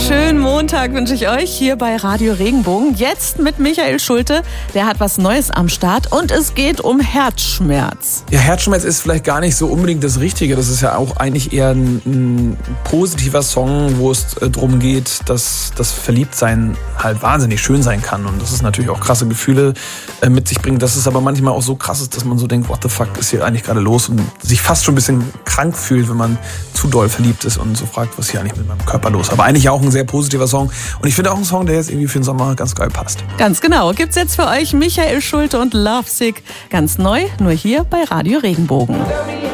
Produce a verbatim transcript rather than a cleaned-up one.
Schönen Montag wünsche ich euch hier bei Radio Regenbogen. Jetzt mit Michael Schulte. Der hat was Neues am Start und es geht um Herzschmerz. Ja, Herzschmerz ist vielleicht gar nicht so unbedingt das Richtige. Das ist ja auch eigentlich eher ein, ein positiver Song, wo es äh, darum geht, dass das Verliebtsein halt wahnsinnig schön sein kann. Und das ist natürlich auch krasse Gefühle äh, mit sich bringt. Dass es aber manchmal auch so krass ist, dass man so denkt, what the fuck ist hier eigentlich gerade los? Und sich fast schon ein bisschen krank fühlt, wenn man zu doll verliebt ist und so fragt, was hier eigentlich mit meinem Körper los ist. Aber eigentlich auch ein sehr positiver Song. Und ich finde auch ein Song, der jetzt irgendwie für den Sommer ganz geil passt. Ganz genau. Gibt's jetzt für euch Michael Schulte und Lovesick. Ganz neu, nur hier bei Radio Regenbogen.